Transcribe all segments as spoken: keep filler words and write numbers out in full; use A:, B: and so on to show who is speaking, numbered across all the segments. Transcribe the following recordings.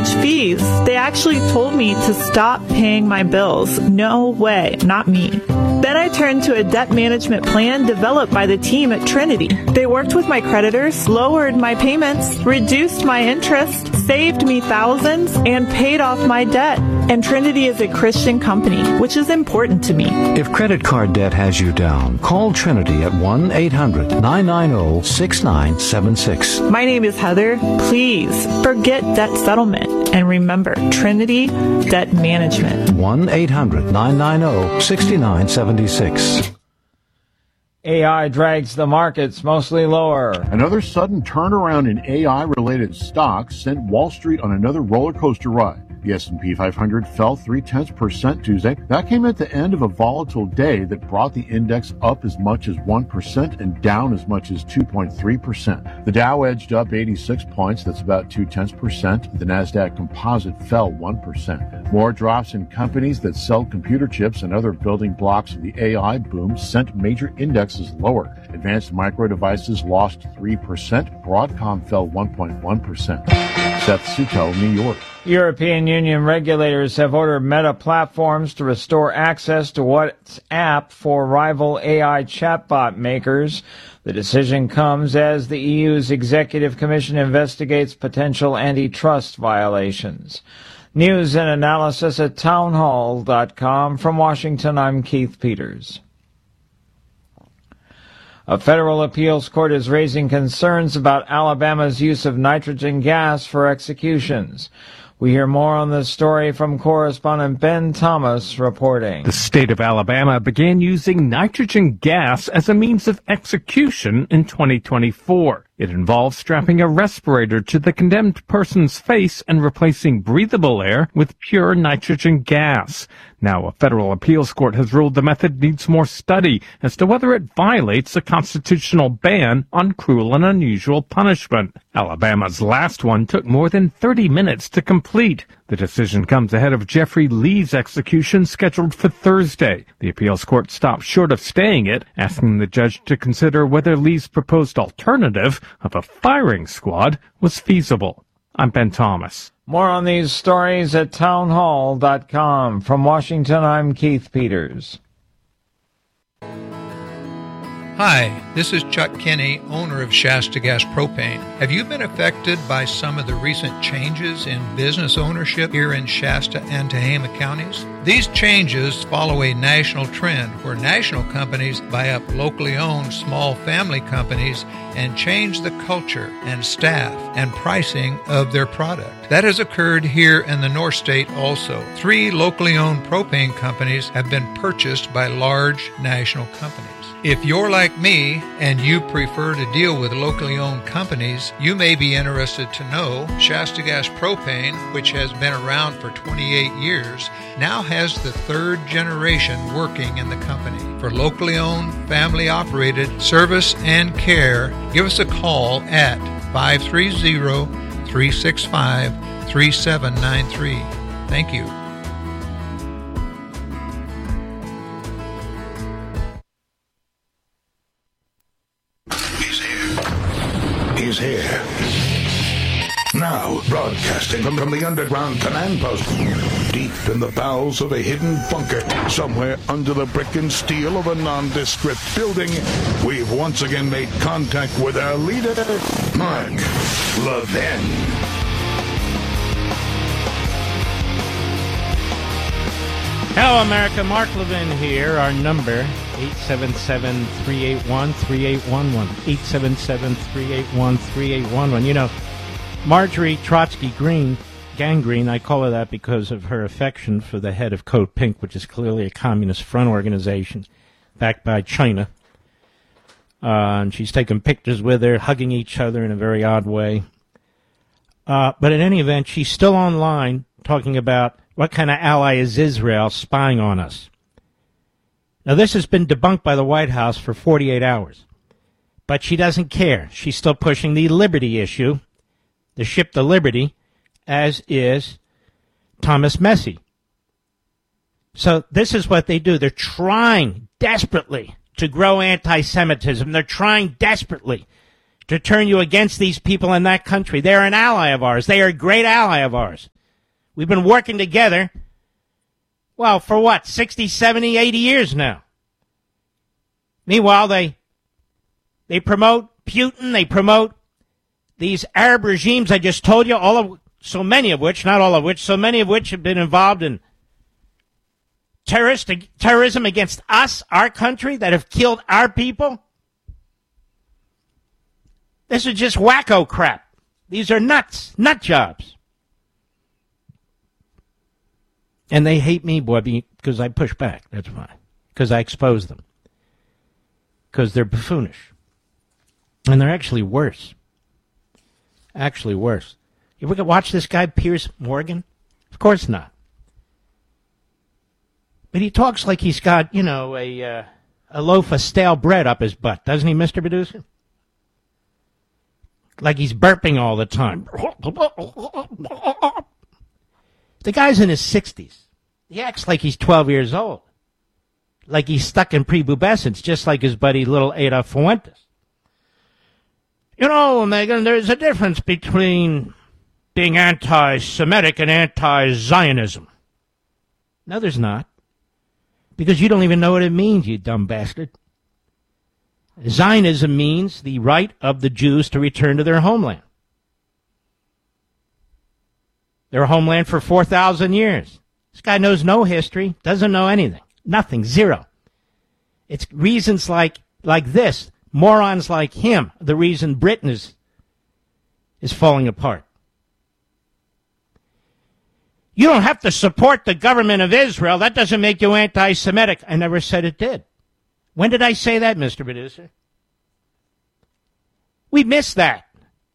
A: charge fees. They actually told me to stop paying my bills. No way, not me. Then I turned to a debt management plan developed by the team at Trinity. They worked with my creditors, lowered my payments, reduced my interest, saved me thousands, and paid off my debt. And Trinity is a Christian company, which is important to me.
B: If credit card debt has you down, call Trinity at one eight hundred nine nine zero six nine seven six.
A: My name is Heather. Please forget debt settlement and remember Trinity Debt Management.
B: one eight hundred nine nine zero six nine seven six.
C: A I drags the markets mostly lower.
D: Another sudden turnaround in A I-related stocks sent Wall Street on another roller coaster ride. The S and P five hundred fell three-tenths percent Tuesday. That came at the end of a volatile day that brought the index up as much as one percent and down as much as two point three percent. The Dow edged up eighty-six points. That's about two-tenths percent. The NASDAQ composite fell one percent. More drops in companies that sell computer chips and other building blocks of the A I boom sent major indexes lower. Advanced Micro Devices lost three percent. Broadcom fell one point one percent. Seth Suto, New York.
C: European Union regulators have ordered Meta Platforms to restore access to WhatsApp for rival A I chatbot makers. The decision comes as the E U's Executive Commission investigates potential antitrust violations. News and analysis at townhall dot com. From Washington, I'm Keith Peters. A federal appeals court is raising concerns about Alabama's use of nitrogen gas for executions. We hear more on this story from correspondent Ben Thomas reporting.
E: The state of Alabama began using nitrogen gas as a means of execution in twenty twenty-four. It involves strapping a respirator to the condemned person's face and replacing breathable air with pure nitrogen gas. Now, a federal appeals court has ruled the method needs more study as to whether it violates a constitutional ban on cruel and unusual punishment. Alabama's last one took more than thirty minutes to complete. The decision comes ahead of Jeffrey Lee's execution scheduled for Thursday. The appeals court stopped short of staying it, asking the judge to consider whether Lee's proposed alternative of a firing squad was feasible. I'm Ben Thomas.
C: More on these stories at townhall dot com. From Washington, I'm Keith Peters.
F: Hi, this is Chuck Kinney, owner of Shasta Gas Propane. Have you been affected by some of the recent changes in business ownership here in Shasta and Tehama counties? These changes follow a national trend where national companies buy up locally owned small family companies and change the culture and staff and pricing of their product. That has occurred here in the North State also. Three locally owned propane companies have been purchased by large national companies. If you're like me and you prefer to deal with locally owned companies, you may be interested to know Shasta Gas Propane, which has been around for twenty-eight years, now has the third generation working in the company. For locally owned, family-operated service and care, give us a call at five three zero, three six five, three seven nine three. Thank you.
G: He's here. Now, broadcasting from, from the underground command post, deep in the bowels of a hidden bunker, somewhere under the brick and steel of a nondescript building, we've once again made contact with our leader, Mark Levin.
H: Hello, America. Mark Levin here. Our number, eight seven seven, three eight one, three eight one one. eight seven seven, three eight one, three eight one one. You know, Marjorie Trotsky Green, Gangrene, I call her that because of her affection for the head of Code Pink, which is clearly a communist front organization backed by China. Uh, and she's taken pictures with her, hugging each other in a very odd way. Uh, but in any event, she's still online talking about what kind of ally is Israel spying on us. Now, this has been debunked by the White House for forty-eight hours. But she doesn't care. She's still pushing the Liberty issue, the ship the Liberty, as is Thomas Messi. So this is what they do. They're trying desperately to grow anti-Semitism. They're trying desperately to turn you against these people in that country. They are an ally of ours. They are a great ally of ours. We've been working together, well, for what, sixty, seventy, eighty years now. Meanwhile, they they promote Putin, they promote these Arab regimes I just told you, all of so many of which, not all of which, so many of which have been involved in terrorist terrorism against us, our country, that have killed our people. This is just wacko crap. These are nuts, nut jobs. And they hate me, boy, because I push back. That's why. Because I expose them. Because they're buffoonish. And they're actually worse. Actually worse. You ever watch this guy, Piers Morgan? Of course not. But he talks like he's got, you know, a uh, a loaf of stale bread up his butt, doesn't he, Mister Producer? Like he's burping all the time. The guy's in his sixties. He acts like he's twelve years old. Like he's stuck in prepubescence, just like his buddy little Ada Fuentes. You know, Megan, there's a difference between being anti-Semitic and anti-Zionism. No, there's not. Because you don't even know what it means, you dumb bastard. Zionism means the right of the Jews to return to their homeland. Their homeland for four thousand years. This guy knows no history, doesn't know anything. Nothing, zero. It's reasons like like this, morons like him, the reason Britain is, is falling apart. You don't have to support the government of Israel. That doesn't make you anti-Semitic. I never said it did. When did I say that, Mister Producer? We missed that.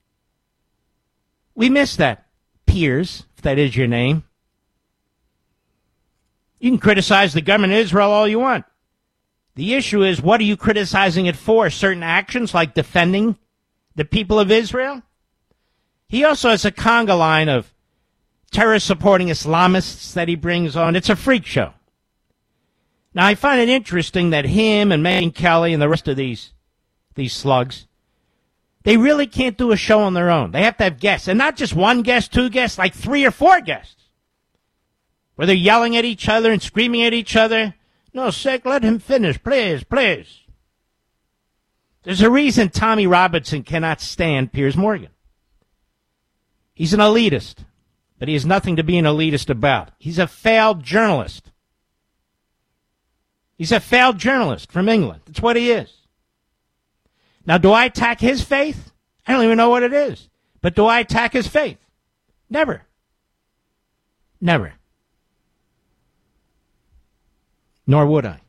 H: We missed that. Piers, if that is your name. You can criticize the government of Israel all you want. The issue is, what are you criticizing it for? Certain actions like defending the people of Israel? He also has a conga line of terror-supporting Islamists that he brings on. It's a freak show. Now, I find it interesting that him and Megyn Kelly and the rest of these these slugs, they really can't do a show on their own. They have to have guests. And not just one guest, two guests, like three or four guests. Where they're yelling at each other and screaming at each other. No, sick, let him finish, please, please. There's a reason Tommy Robinson cannot stand Piers Morgan. He's an elitist, but he has nothing to be an elitist about. He's a failed journalist. He's a failed journalist from England. That's what he is. Now, do I attack his faith? I don't even know what it is. But do I attack his faith? Never. Never. Nor would I.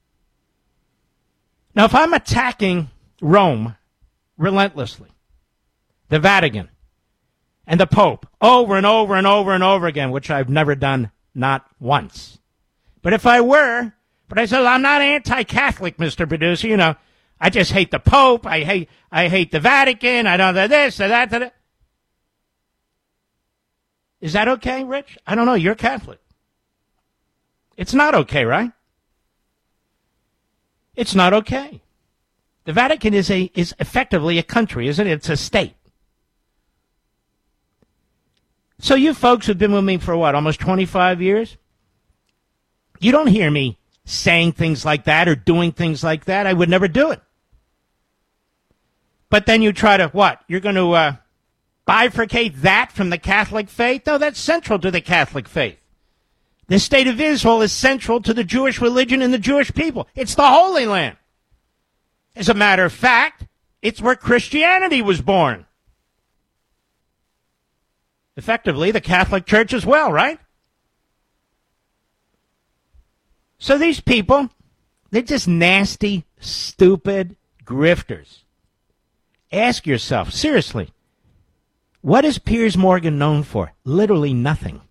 H: Now, if I'm attacking Rome relentlessly, the Vatican, and the Pope over and over and over and over again, which I've never done, not once. But if I were, but I said, I'm not anti-Catholic, Mister Producer, you know, I just hate the Pope, I hate I hate the Vatican, I don't know this, or that, that. Is that okay, Rich? I don't know, you're Catholic. It's not okay, right? It's not okay. The Vatican is a is effectively a country, isn't it? It's a state. So you folks have been with me for what, almost twenty-five years? You don't hear me saying things like that or doing things like that. I would never do it. But then you try to, what? You're going to uh, bifurcate that from the Catholic faith? No, that's central to the Catholic faith. The state of Israel is central to the Jewish religion and the Jewish people. It's the Holy Land. As a matter of fact, it's where Christianity was born. Effectively, the Catholic Church as well, right? So these people, they're just nasty, stupid grifters. Ask yourself, seriously, what is Piers Morgan known for? Literally nothing.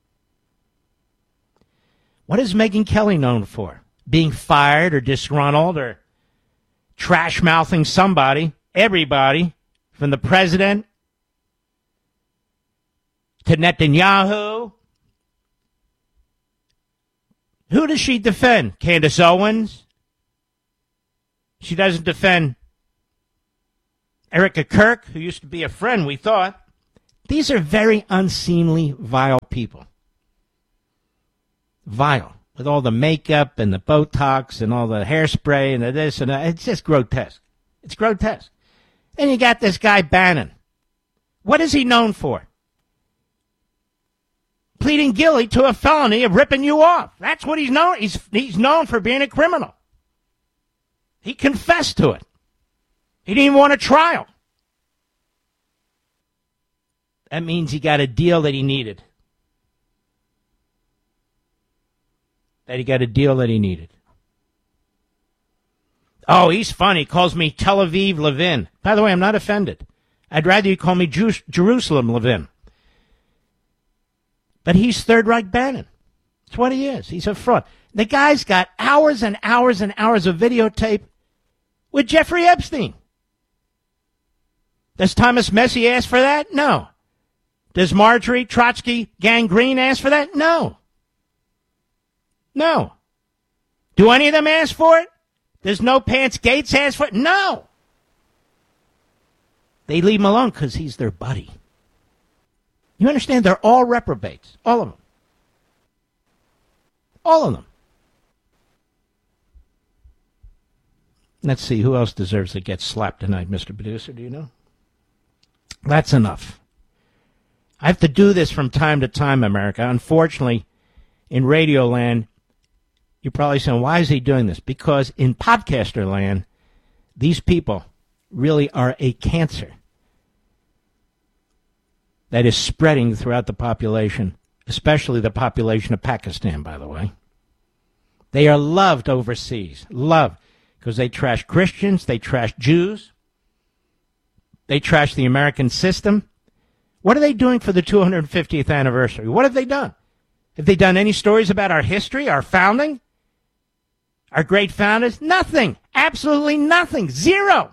H: What is Megyn Kelly known for? Being fired or disgruntled or trash-mouthing somebody, everybody, from the president to Netanyahu. Who does she defend? Candace Owens? She doesn't defend Erica Kirk, who used to be a friend, we thought. These are very unseemly, vile people. Vile. With all the makeup and the Botox and all the hairspray and the this and that. It's just grotesque. It's grotesque. And you got this guy Bannon. What is he known for? Pleading guilty to a felony of ripping you off. That's what he's known. He's, he's known for being a criminal. He confessed to it. He didn't even want a trial. That means he got a deal that he needed. That he got a deal that he needed. Oh, he's funny. He calls me Tel Aviv Levin. By the way, I'm not offended. I'd rather you call me Jew- Jerusalem Levin. But he's Third Reich Bannon. That's what he is. He's a fraud. The guy's got hours and hours and hours of videotape with Jeffrey Epstein. Does Thomas Messi ask for that? No. Does Marjorie Trotsky Gang Green ask for that? No. No. Do any of them ask for it? Does No Pants Gates ask for it? No. They leave him alone because he's their buddy. You understand? They're all reprobates. All of them. All of them. Let's see. Who else deserves to get slapped tonight, Mister Producer? Do you know? That's enough. I have to do this from time to time, America. Unfortunately, in radio land, you're probably saying, why is he doing this? Because in podcaster land, these people really are a cancer that is spreading throughout the population, especially the population of Pakistan, by the way. They are loved overseas, loved, because they trash Christians, they trash Jews, they trash the American system. What are they doing for the two hundred fiftieth anniversary? What have they done? Have they done any stories about our history, our founding, our great founders? Nothing. Absolutely nothing. Zero.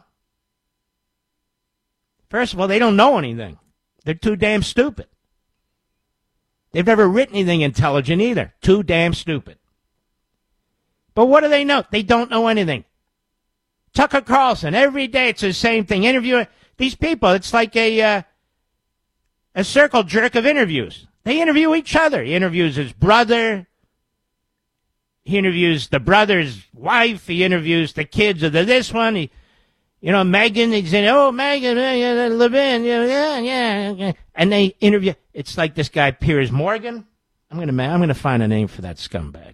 H: First of all, they don't know anything. They're too damn stupid. They've never written anything intelligent either. Too damn stupid. But what do they know? They don't know anything. Tucker Carlson, every day it's the same thing. Interviewing these people, it's like a uh, a circle jerk of interviews. They interview each other. He interviews his brother. He interviews the brother's wife. He interviews the kids of the this one. He, you know, Megan. He's saying, "Oh, Megan, uh, Levin, yeah, yeah, yeah." And they interview. It's like this guy Piers Morgan. I'm gonna, I'm gonna find a name for that scumbag.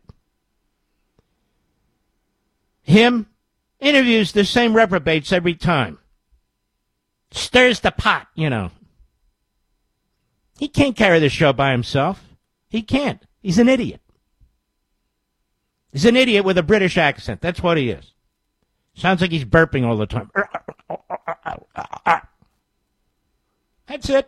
H: Him interviews the same reprobates every time. Stirs the pot, you know. He can't carry the show by himself. He can't. He's an idiot. He's an idiot with a British accent. That's what he is. Sounds like he's burping all the time. That's it.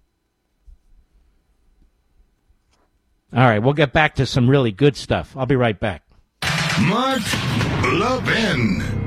H: All right, we'll get back to some really good stuff. I'll be right back.
G: Mark Levin.